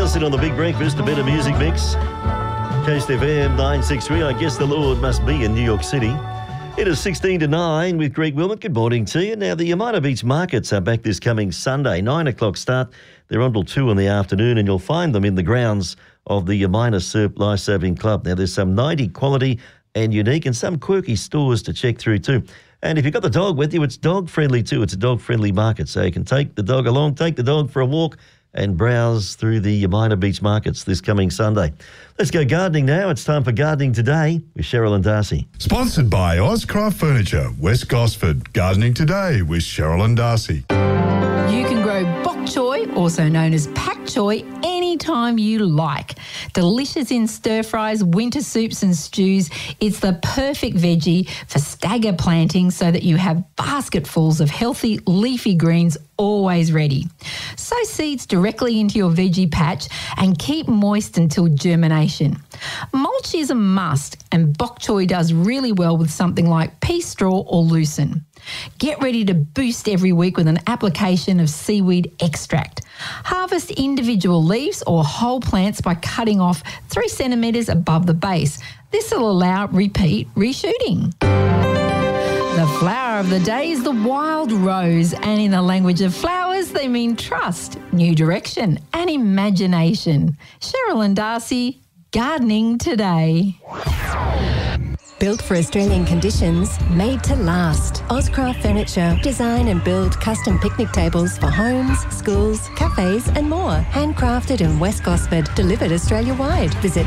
Nielsen on the Big Breakfast, a better music mix. Coast FM 963. I guess the Lord must be in New York City. It is 16 to 9 with Greg Wilmot. Good morning to you. Now, the Yamina Beach markets are back this coming Sunday, 9 o'clock start. They're on till 2 in the afternoon, and you'll find them in the grounds of the Yamina Surf Lifesaving Club. Now, there's some 90 quality and unique and some quirky stores to check through too. And if you've got the dog with you, it's dog-friendly too. It's a dog-friendly market, so you can take the dog along, take the dog for a walk and browse through the Yamina Beach markets this coming Sunday. Let's go gardening now. It's time for Gardening Today with Cheryl and Darcy. Sponsored by Ozcraft Furniture, West Gosford. Gardening Today with Cheryl and Darcy. You can grow bok choy, also known as pak choy, anytime you like. Delicious in stir-fries, winter soups and stews. It's the perfect veggie for stagger planting so that you have basketfuls of healthy leafy greens always ready. Sow seeds directly into your veggie patch and keep moist until germination. Mulch is a must, and bok choy does really well with something like pea straw or lucerne. Get ready to boost every week with an application of seaweed extract. Harvest individual leaves or whole plants by cutting off 3 centimetres above the base. This will allow repeat reshooting. The flower of the day is the wild rose, and in the language of flowers, they mean trust, new direction and imagination. Cheryl and Darcy, Gardening Today. Built for Australian conditions, made to last. Ozcraft Furniture. Design and build custom picnic tables for homes, schools, cafes and more. Handcrafted in West Gosford. Delivered Australia-wide. Visit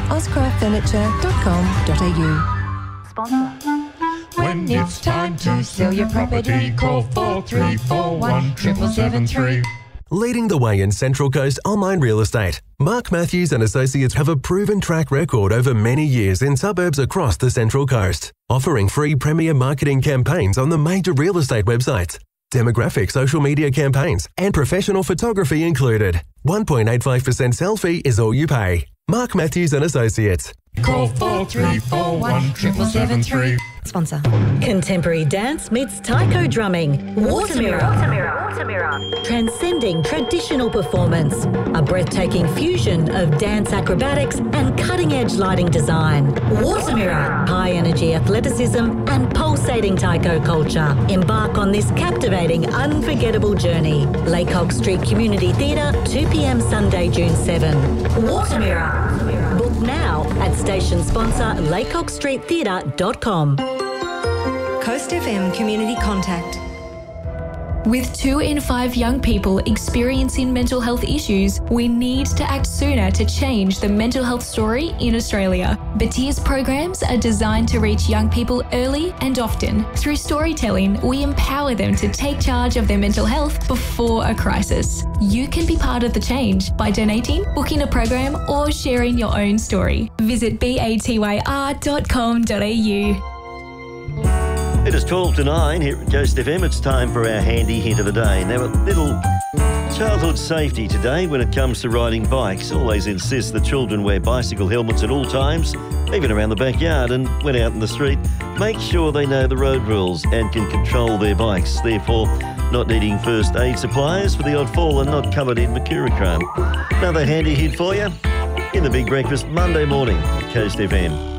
ozcraftfurniture.com.au. Sponsor. When it's time to sell your property, call 4341 7773. Leading the way in Central Coast online real estate, Mark Matthews and Associates have a proven track record over many years in suburbs across the Central Coast, offering free premier marketing campaigns on the major real estate websites, demographic social media campaigns, and professional photography included. 1.85% sell fee is all you pay. Mark Matthews and Associates. Call 4341 7773. Sponsor. Contemporary dance meets taiko drumming. Watermirror. Transcending traditional performance. A breathtaking fusion of dance acrobatics and cutting-edge lighting design. Watermirror. High-energy athleticism and pulsating taiko culture. Embark on this captivating, unforgettable journey. Laycock Street Community Theatre, 2 p.m. Sunday, June 7. Watermirror. Book now at station sponsor laycockstreettheatre.com. Coast FM Community Contact. With 2 in 5 young people experiencing mental health issues, we need to act sooner to change the mental health story in Australia. Battea's programs are designed to reach young people early and often. Through storytelling, we empower them to take charge of their mental health before a crisis. You can be part of the change by donating, booking a program, or sharing your own story. Visit batyr.com.au. It is 12 to 9 here at Coast FM. It's time for our handy hint of the day. Now, a little childhood safety today when it comes to riding bikes. Always insist that children wear bicycle helmets at all times, even around the backyard and when out in the street. Make sure they know the road rules and can control their bikes. Therefore, not needing first aid supplies for the odd fall and not covered in mercurochrome. Another handy hint for you in the Big Breakfast Monday morning at Coast FM.